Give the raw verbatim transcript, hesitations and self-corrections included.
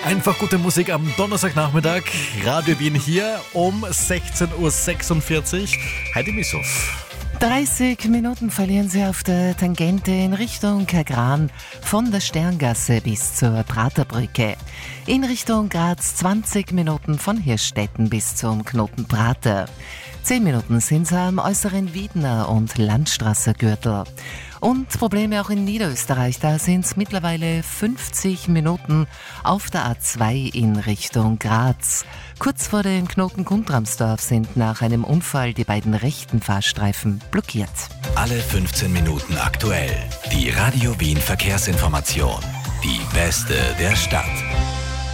Einfach gute Musik am Donnerstagnachmittag. Radio Wien hier um sechzehn Uhr sechsundvierzig. Heidi Missoff. dreißig Minuten verlieren Sie auf der Tangente in Richtung Kagran von der Sterngasse bis zur Praterbrücke. In Richtung Graz zwanzig Minuten von Hirschstetten bis zum Knoten Prater. zehn Minuten sind Sie am äußeren Wiedner und Landstrasser Gürtel. Und Probleme auch in Niederösterreich, da sind es mittlerweile fünfzig Minuten auf der A zwei in Richtung Graz. Kurz vor dem Knoten Guntramsdorf sind nach einem Unfall die beiden rechten Fahrstreifen blockiert. Alle fünfzehn Minuten aktuell. Die Radio Wien Verkehrsinformation. Die beste der Stadt.